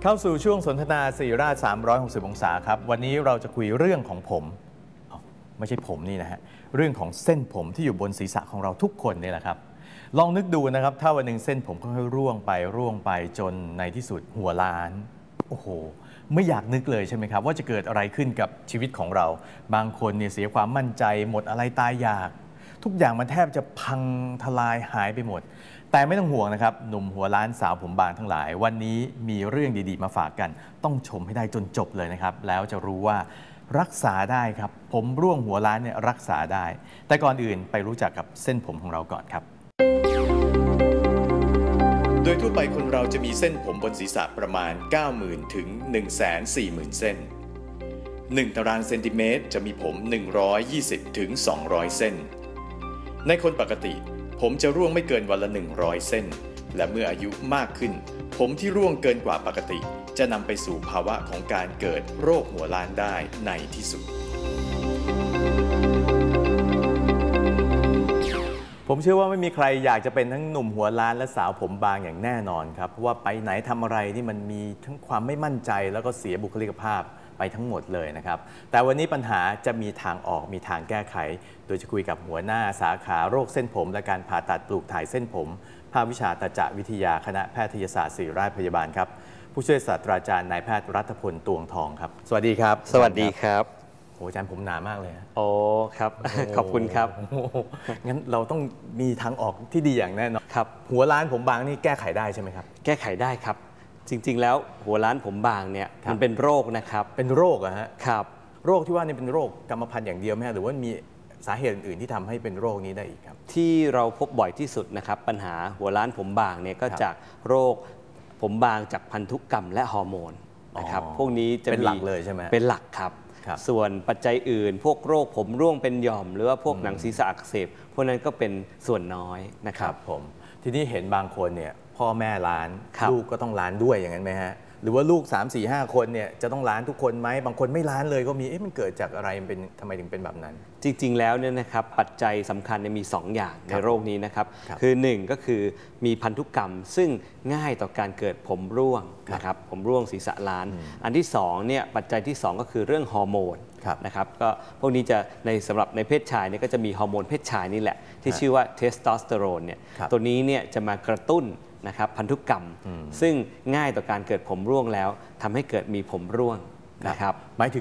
เข้าสู่ช่วงสนทนาศิริราช360 องศาครับวันนี้เราจะคุยเรื่องของผมไม่ใช่ผมนี่นะฮะเรื่องของเส้นผมที่อยู่บนศีรษะของเราทุกคนนี่แหละครับลองนึกดูนะครับถ้าวันหนึ่งเส้นผมค่อยๆร่วงไปจนในที่สุดหัวล้านโอ้โหไม่อยากนึกเลยใช่ไหมครับว่าจะเกิดอะไรขึ้นกับชีวิตของเราบางคนเนี่ยเสียความมั่นใจหมดอะไรตายอยากทุกอย่างมันแทบจะพังทลายหายไปหมดแต่ไม่ต้องห่วงนะครับหนุ่มหัวล้านสาวผมบางทั้งหลายวันนี้มีเรื่องดีๆมาฝากกันต้องชมให้ได้จนจบเลยนะครับแล้วจะรู้ว่ารักษาได้ครับผมร่วงหัวล้านเนี่ยรักษาได้แต่ก่อนอื่นไปรู้จักกับเส้นผมของเราก่อนครับโดยทั่วไปคนเราจะมีเส้นผมบนศีรษะประมาณ 90,000 ถึง 140,000 เส้น1 ตารางเซนติเมตรจะมีผม 120 ถึง 200 เส้นในคนปกติผมจะร่วงไม่เกินวันละ100 เส้นและเมื่ออายุมากขึ้นผมที่ร่วงเกินกว่าปกติจะนำไปสู่ภาวะของการเกิดโรคหัวล้านได้ในที่สุดผมเชื่อว่าไม่มีใครอยากจะเป็นทั้งหนุ่มหัวล้านและสาวผมบางอย่างแน่นอนครับเพราะว่าไปไหนทำอะไรนี่มันมีทั้งความไม่มั่นใจแล้วก็เสียบุคลิกภาพไปทั้งหมดเลยนะครับแต่วันนี้ปัญหาจะมีทางออกมีทางแก้ไขโดยจะคุยกับหัวหน้าสาขาโรคเส้นผมและการผ่าตัดปลูกถ่ายเส้นผมภาควิชาตจักรวิทยาคณะแพทยศาสตร์ศิริราชพยาบาลครับผู้ช่วยศาสตราจารย์นายแพทย์รัฐพลตวงทองครับสวัสดีครับสวัสดีครับโอ้อาจารย์ผมหนามากเลยโอ้ครับขอบคุณครับงั้นเราต้องมีทางออกที่ดีอย่างแน่นอนครับหัวล้านผมบางนี่แก้ไขได้ใช่ไหมครับแก้ไขได้ครับจริงๆแล้วหัวล้านผมบางเนี่ยมันเป็นโรคนะครับเป็นโรคอะฮะครับโรคที่ว่านี่เป็นโรคกรรมพันธุ์อย่างเดียวไหมหรือว่ามีสาเหตุอื่นๆที่ทำให้เป็นโรคนี้ได้อีกครับที่เราพบบ่อยที่สุดนะครับปัญหาหัวล้านผมบางเนี่ยก็จากโรคผมบางจากพันธุกรรมและฮอร์โมนนะครับพวกนี้จะเป็นหลักเลยใช่ไหมเป็นหลักครับส่วนปัจจัยอื่นพวกโรคผมร่วงเป็นหย่อมหรือว่าพวกหนังศีรษะอักเสบพวกนั้นก็เป็นส่วนน้อยนะครับผมทีนี้เห็นบางคนเนี่ยพ่อแม่ล้านลูกก็ต้องล้านด้วยอย่างนั้นไหมฮะหรือว่าลูก3 4 5 คนเนี่ยจะต้องล้านทุกคนไหมบางคนไม่ล้านเลยก็มีมันเกิดจากอะไรมันเป็นทำไมถึงเป็นแบบนั้นจริงๆแล้วเนี่ยนะครับปัจจัยสำคัญมี2 อย่างในโรคนี้นะครับคือ1ก็คือมีพันธุกรรมซึ่งง่ายต่อการเกิดผมร่วงนะครับผมร่วงศีรษะล้านอันที่2เนี่ยปัจจัยที่2ก็คือเรื่องฮอร์โมนนะครับก็พวกนี้จะสำหรับในเพศชายเนี่ยก็จะมีฮอร์โมนเพศชายนี่แหละที่ชื่อว่าเทสโทสเตอโรนเนี่ยตัวนี้เนี่ยจะมากระตุ้นนะครับพันธุกรรมซึ่งง่ายต่อการเกิดผมร่วงแล้วทำให้เกิดมีผมร่วงนะครับหมายถึง